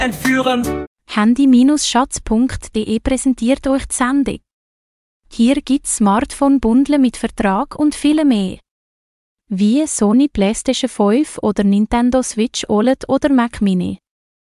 entführen. Handy-schatz.de präsentiert euch die Sendung. Hier gibt's Smartphone-Bundle mit Vertrag und viel mehr. Wie Sony PlayStation 5 oder Nintendo Switch OLED oder Mac Mini.